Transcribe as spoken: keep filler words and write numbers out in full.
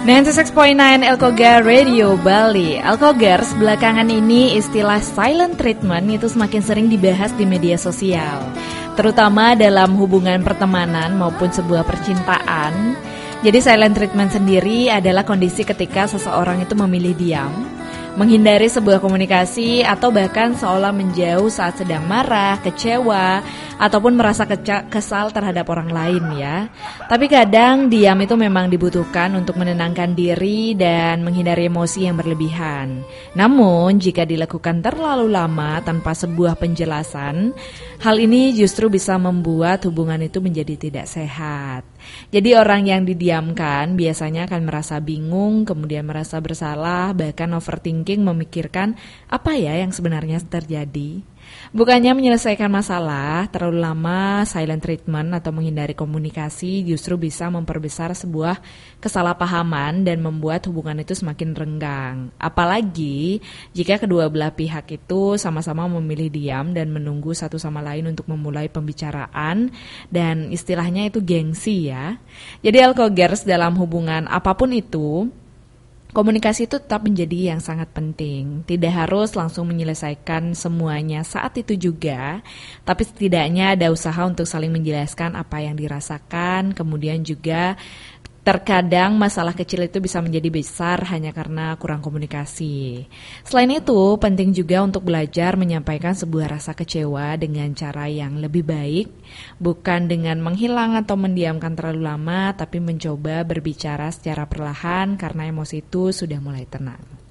sembilan puluh enam koma sembilan Elkogar Radio Bali. Elkogers, belakangan ini istilah silent treatment itu semakin sering dibahas di media sosial, terutama dalam hubungan pertemanan maupun sebuah percintaan. Jadi silent treatment sendiri adalah kondisi ketika seseorang itu memilih diam, menghindari sebuah komunikasi, atau bahkan seolah menjauh saat sedang marah, kecewa, ataupun merasa keca- kesal terhadap orang lain ya. Tapi kadang diam itu memang dibutuhkan untuk menenangkan diri dan menghindari emosi yang berlebihan. Namun jika dilakukan terlalu lama tanpa sebuah penjelasan, hal ini justru bisa membuat hubungan itu menjadi tidak sehat. Jadi orang yang didiamkan biasanya akan merasa bingung, kemudian merasa bersalah, bahkan overthinking, memikirkan apa ya yang sebenarnya terjadi. Bukannya menyelesaikan masalah, terlalu lama silent treatment atau menghindari komunikasi justru bisa memperbesar sebuah kesalahpahaman dan membuat hubungan itu semakin renggang. Apalagi jika kedua belah pihak itu sama-sama memilih diam dan menunggu satu sama lain untuk memulai pembicaraan, dan istilahnya itu gengsi ya. Jadi Elkogers, dalam hubungan apapun itu, komunikasi itu tetap menjadi yang sangat penting. Tidak harus langsung menyelesaikan semuanya saat itu juga, tapi setidaknya ada usaha untuk saling menjelaskan apa yang dirasakan. Kemudian juga terkadang masalah kecil itu bisa menjadi besar hanya karena kurang komunikasi. Selain itu, penting juga untuk belajar menyampaikan sebuah rasa kecewa dengan cara yang lebih baik, bukan dengan menghilang atau mendiamkan terlalu lama, tapi mencoba berbicara secara perlahan karena emosi itu sudah mulai tenang.